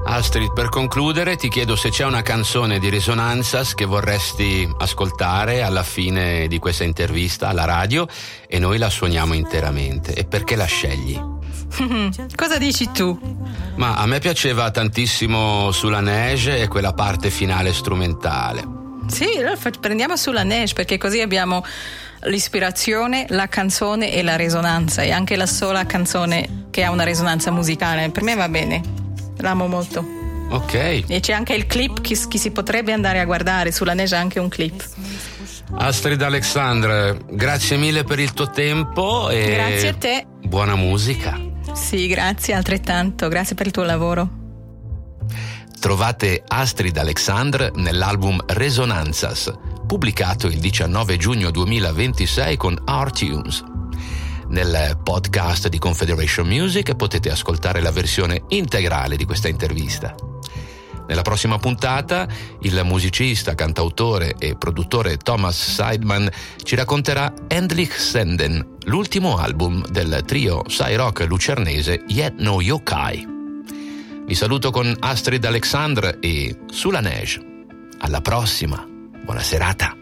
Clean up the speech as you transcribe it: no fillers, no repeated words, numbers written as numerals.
Astrid, per concludere ti chiedo se c'è una canzone di Resonanzas che vorresti ascoltare alla fine di questa intervista alla radio e noi la suoniamo interamente. E perché la scegli? Cosa dici tu? Ma a me piaceva tantissimo Sulla Neige e quella parte finale strumentale. Sì, allora prendiamo Sulla Neige, perché così abbiamo l'ispirazione, la canzone e la risonanza, e anche la sola canzone che ha una risonanza musicale. Per me va bene, l'amo molto. Ok. E c'è anche il clip che si potrebbe andare a guardare. Sulla Neige ha anche un clip. Astrid Alexandre, grazie mille per il tuo tempo e grazie a te. Buona musica. Sì, grazie altrettanto, grazie per il tuo lavoro. Trovate Astrid Alexandre nell'album Resonanzas, pubblicato il 19 giugno 2026 con R-Tunes. Nel podcast di Confederation Music potete ascoltare la versione integrale di questa intervista. Nella prossima puntata il musicista, cantautore e produttore Thomas Seidman ci racconterà Endlich Senden, l'ultimo album del trio psy-rock lucernese Yet No Yokai. Vi saluto con Astrid Alexandre e Sulla Neige. Alla prossima, buona serata.